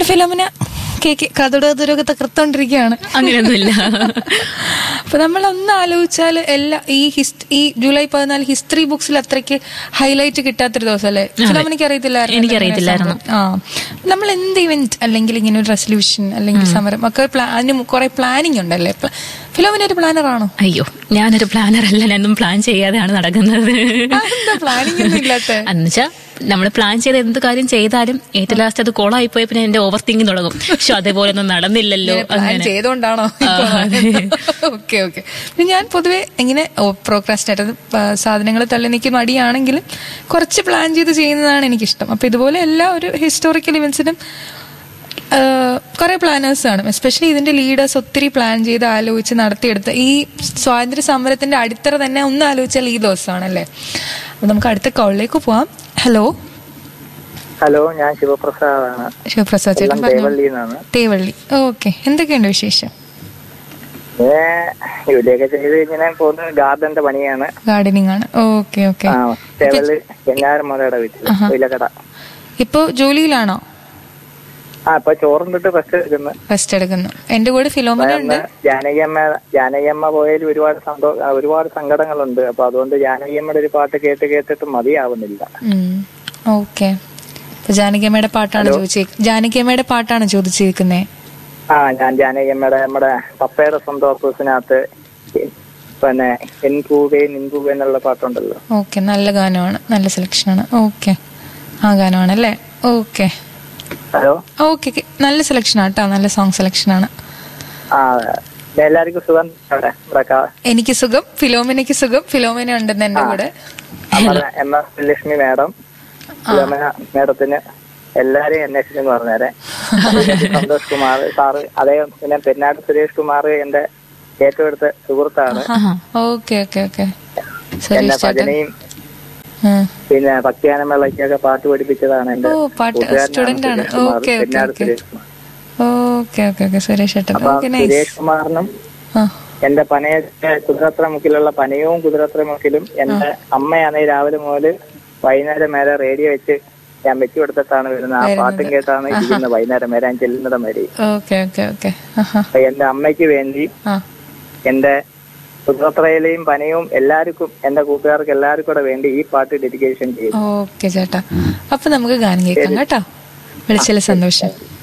നമ്മുടെ Philomena cake കഥടൊക്കെ തകർത്തോണ്ടിരിക്കുകയാണ്. അങ്ങനെയൊന്നുമില്ല. അപ്പൊ നമ്മളൊന്ന് ആലോചിച്ചാൽ ഈ ജൂലൈ 14 ഹിസ്റ്ററി ബുക്സിൽ അത്രയ്ക്ക് ഹൈലൈറ്റ് കിട്ടാത്തൊരു ദിവസം അല്ലേ? ഫിലോമിനക്ക് അറിയത്തില്ലായിരുന്നു. എനിക്കറിയത്തില്ലായിരുന്നു. നമ്മൾ എന്ത് ഇവന്റ് അല്ലെങ്കിൽ ഇങ്ങനെ ഒരു റെസൊല്യൂഷൻ അല്ലെങ്കിൽ സമരം ഒക്കെ അതിന് കുറെ പ്ലാനിങ് ഉണ്ടല്ലേ? ഫിലോമിന ഒരു പ്ലാനർ ആണോ? അയ്യോ, ഞാനൊരു പ്ലാനർ അല്ല. ഞാനൊന്നും പ്ലാൻ ചെയ്യാതെയാണ് നടക്കുന്നത്. പ്ലാനിങ് ഒന്നും ഇല്ലാത്ത എന്നുവെച്ചാ നമ്മൾ പ്ലാൻ ചെയ്ത് എന്ത് കാര്യം ചെയ്താലും ഏറ്റവും ലാസ്റ്റ് അത് കോളായി പോയ പിന്നെ എന്റെ ഓവർ തിങ്കിങ് തുടങ്ങും. പക്ഷെ അതേപോലെ ഒന്നും നടന്നില്ലല്ലോ, അങ്ങനെ ചെയ്തോണ്ടാണോ? Okay okay. ഞാൻ പൊതുവെ ഇങ്ങനെ പ്രോക്രാസ്റ്റിനേറ്റ് സാധനങ്ങൾ തള്ളി എനിക്ക് മടിയാണെങ്കിലും കുറച്ച് പ്ലാൻ ചെയ്ത് ചെയ്യുന്നതാണ് എനിക്കിഷ്ടം. അപ്പൊ ഇതുപോലെ എല്ലാ ഒരു ഹിസ്റ്റോറിക്കൽ ഇവന്റ്സിനും കുറെ പ്ലാനേഴ്സ് ആണ്. എസ്പെഷ്യലി ഇതിന്റെ ലീഡേഴ്സ് ഒത്തിരി പ്ലാൻ ചെയ്ത് ആലോചിച്ച് നടത്തിയെടുത്ത ഈ സ്വാതന്ത്ര്യ സമരത്തിന്റെ അടിത്തറ തന്നെ ഒന്ന് ആലോചിച്ചാൽ ഈ ദിവസമാണല്ലേ? അപ്പൊ നമുക്ക് അടുത്ത കോളിലേക്ക് പോവാം. ഹലോ ഹലോ, ഞാൻ ശിവപ്രസാദാണ്. ശിവപ്രസാദ് ചേട്ടൻ തേവള്ളി. ഓക്കെ, എന്തൊക്കെയുണ്ട് വിശേഷം? ജോലിയൊക്കെ ചെയ്ത് ഇങ്ങനെ പോകുന്ന ഗാർഡന്റെ പണിയാണ്, ഗാർഡനിങ് ആണ്. Okay okay. തേവള്ളി ചെങ്ങാരമ്മയുടെ വീട്ടില്. ഇപ്പൊ ജോലിയിലാണോ? ഇപ്പൊ ചോറും തൊട്ട് റെസ്റ്റ് എടുക്കുന്നു. എന്റെ കൂടെ ഫിലോമിന ഉണ്ട്. ജാനകിയമ്മ പോയതിൽ ഒരുപാട് സങ്കടങ്ങളുണ്ട്. അപ്പൊ അതുകൊണ്ട് ജാനകിയമ്മയുടെ ഒരു പാട്ട് കേട്ടിട്ട് മതിയാവുന്നില്ല. ഓക്കെ. ജാനകിയമ്മയുടെ പാട്ടാണ് ചോദിച്ചിരിക്കുന്നേ. ഞാൻ ജാനകിയമ്മയുടെ നമ്മുടെ പപ്പയുടെ സ്വന്തം ഓഫീസിനകത്ത് പിന്നെ എൻപൂവേ നിൻപൂവേ എന്നുള്ള പാട്ടുണ്ടല്ലോ. ഓക്കെ, നല്ല ഗാനമാണ്, നല്ല സെലക്ഷനാണ്. ഓക്കെ, ആ ഗാനമാണല്ലേ? ഓക്കെ. ഹലോ. ഓക്കെ, നല്ല സെലക്ഷൻ ആട്ടോ, നല്ല സോങ് സെലക്ഷൻ ആണ്. എല്ലാവർക്കും സുഖം? എനിക്ക് സുഖം, ഫിലോമിനയ്ക്ക് സുഖം. ഫിലോമിന ഉണ്ടെന്ന് എന്റെ കൂടെ. ലക്ഷ്മി മാഡം, ഫിലോമിന മാഡത്തിന് എല്ലാരെയും അന്വേഷിച്ചെന്ന് പറഞ്ഞേരെ. സന്തോഷ് കുമാർ സാറ്, അദ്ദേഹം പിന്നെ പെന്നാട് സുരേഷ് കുമാർ എന്റെ ഏറ്റവും അടുത്ത സുഹൃത്താണ്. Okay okay okay. എന്റെ ഭജനയും പിന്നെ ഭക്തിഗാനമേളയ്ക്കൊക്കെ പാട്ട് പഠിപ്പിച്ചതാണ് എന്റെ സുരേഷ് കുമാറിനും എന്റെ കുതിരത്രമുക്കിലുള്ള പനയവും കുതിരത്രമുക്കിലും എന്റെ അമ്മയാണ് രാവിലെ മുതൽ വൈകുന്നേരം വരെ റേഡിയോ വെച്ച് ഞാൻ വെച്ചു കൊടുത്തിട്ടാണ് വരുന്നത്. ആ പാട്ടും കേട്ടാണ് ഇരിക്കുന്നത് വൈകുന്നേരം വരെ ഞാൻ ചെല്ലുന്നിടം വരെ. എന്റെ അമ്മയ്ക്ക് വേണ്ടി എന്റെ കുതിരത്രയിലെയും പനയും എല്ലാവർക്കും എന്റെ കൂട്ടുകാർക്ക് എല്ലാവർക്കും കൂടെ വേണ്ടി ഈ പാട്ട് ഡെഡിക്കേഷൻ ചെയ്യും. ഓക്കെ ചേട്ടാ, അപ്പൊ നമുക്ക് ഗാനം കേൾക്കാം കേട്ടോ. വിളിച്ചതിൽ സന്തോഷം.